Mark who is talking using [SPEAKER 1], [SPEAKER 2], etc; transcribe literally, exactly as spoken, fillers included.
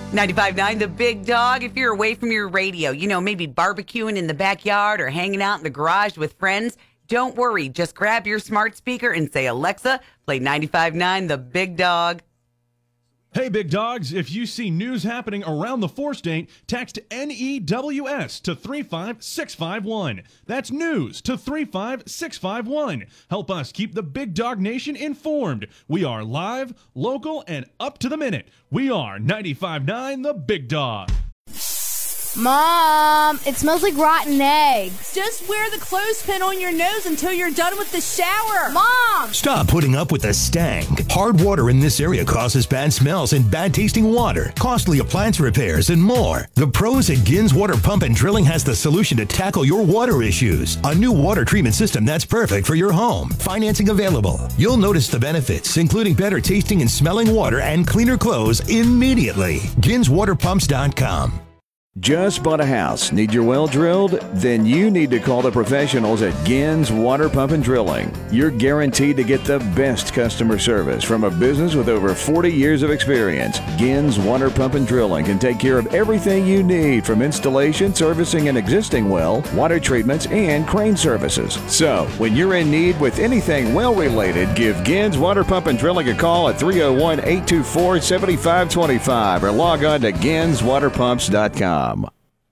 [SPEAKER 1] ninety-five point nine The Big Dog. If you're away from your radio, you know, maybe barbecuing in the backyard or hanging out in the garage with friends, don't worry. Just grab your smart speaker and say, Alexa, play ninety-five point nine The Big Dog.
[SPEAKER 2] Hey, big dogs, if you see news happening around the four-state, text N E W S to three five six five one. That's news to three five six five one. Help us keep the Big Dog Nation informed. We are live, local, and up to the minute. We are ninety-five point nine The Big Dog.
[SPEAKER 3] Mom, it smells like rotten eggs.
[SPEAKER 4] Just wear the clothespin on your nose until you're done with the shower.
[SPEAKER 3] Mom!
[SPEAKER 5] Stop putting up with the stank. Hard water in this area causes bad smells and bad tasting water, costly appliance repairs, and more. The pros at Gins Water Pump and Drilling has the solution to tackle your water issues. A new water treatment system that's perfect for your home. Financing available. You'll notice the benefits, including better tasting and smelling water and cleaner clothes immediately. Gins Water Pumps dot com.
[SPEAKER 6] Just bought a house? Need your well drilled? Then you need to call the professionals at Gins Water Pump and Drilling. You're guaranteed to get the best customer service from a business with over forty years of experience. Gins Water Pump and Drilling can take care of everything you need, from installation, servicing an existing well, water treatments, and crane services. So, when you're in need with anything well related, give Gins Water Pump and Drilling a call at three oh one, eight two four, seven five two five or log on to Gins Water Pumps dot com.